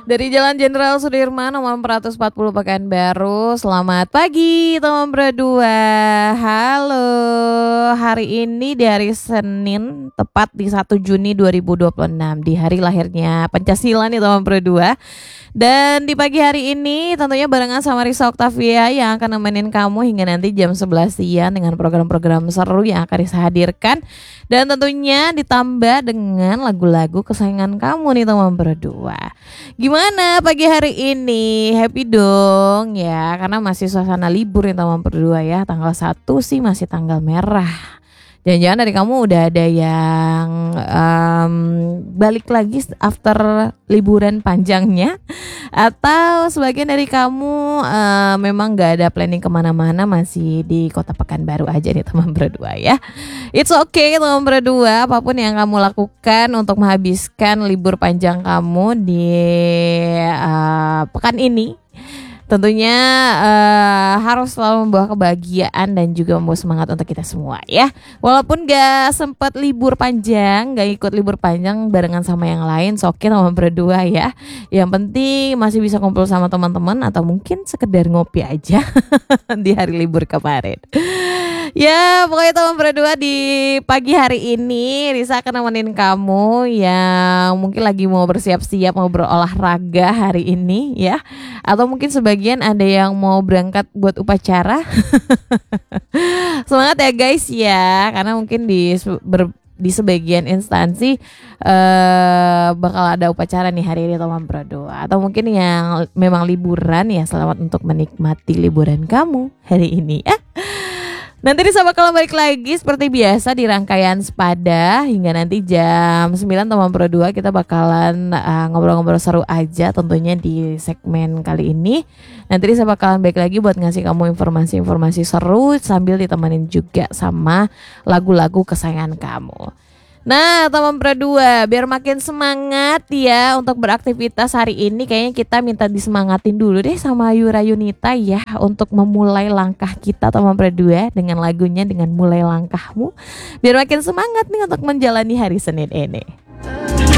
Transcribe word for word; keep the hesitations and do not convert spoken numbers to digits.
Dari Jalan Jenderal Sudirman nomor empat ratus empat puluh Pekanbaru. Selamat pagi teman berdua. Halo. Hari ini di hari Senin, tepat di satu Juni dua ribu dua puluh enam, di hari lahirnya Pancasila nih teman berdua. Dan di pagi hari ini tentunya barengan sama Risa Oktavia yang akan nemenin kamu hingga nanti jam sebelas siang dengan program-program seru yang akan Risa hadirkan. Dan tentunya ditambah dengan lagu-lagu kesayangan kamu nih teman berdua. Gimana pagi hari ini? Happy dong ya, karena masih suasana libur nih teman berdua ya. Tanggal satu sih masih tanggal merah. Jangan-jangan dari kamu udah ada yang um, balik lagi after liburan panjangnya, atau sebagian dari kamu uh, memang gak ada planning kemana-mana, masih di kota Pekanbaru aja nih teman berdua ya. It's okay teman berdua, apapun yang kamu lakukan untuk menghabiskan libur panjang kamu di uh, pekan ini, tentunya uh, harus selalu membawa kebahagiaan dan juga membawa semangat untuk kita semua ya. Walaupun gak sempat libur panjang, gak ikut libur panjang barengan sama yang lain, so oke teman berdua ya. Yang penting masih bisa kumpul sama teman-teman atau mungkin sekedar ngopi aja di hari libur kemarin. Ya pokoknya teman berdua, di pagi hari ini Risa akan nemenin kamu yang mungkin lagi mau bersiap-siap mau berolahraga hari ini ya. Atau mungkin sebagian ada yang mau berangkat buat upacara. Semangat ya guys ya, karena mungkin di ber, di sebagian instansi uh, bakal ada upacara nih hari ini teman berdua. Atau mungkin yang memang liburan ya, selamat untuk menikmati liburan kamu hari ini ya. Nanti Risa bakal balik lagi seperti biasa di rangkaian Sepada hingga nanti jam sembilan teman berdua. Kita bakalan uh, ngobrol-ngobrol seru aja tentunya di segmen kali ini. Nanti Risa bakalan balik lagi buat ngasih kamu informasi-informasi seru sambil ditemenin juga sama lagu-lagu kesayangan kamu. Nah teman berdua, biar makin semangat ya untuk beraktivitas hari ini, kayaknya kita minta disemangatin dulu deh sama Yura Yunita ya, untuk memulai langkah kita teman berdua dengan lagunya Dengan Mulai Langkahmu. Biar makin semangat nih untuk menjalani hari Senin ini.